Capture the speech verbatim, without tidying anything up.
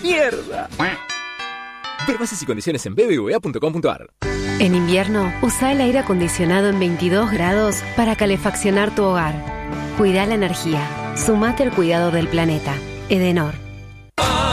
mierda. Ver bases y condiciones en b b v a punto com punto a r. En invierno, usa el aire acondicionado en veintidós grados para calefaccionar tu hogar. Cuida la energía. Sumate al cuidado del planeta. Edenor.